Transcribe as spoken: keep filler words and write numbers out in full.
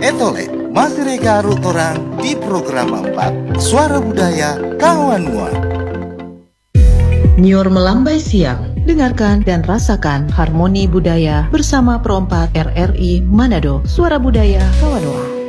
Etole, masih rega arut orang di program empat Suara Budaya Kawan Mua. Nyor melambai siang, dengarkan dan rasakan harmoni budaya bersama Pro empat R R I Manado, Suara Budaya Kawan Mua.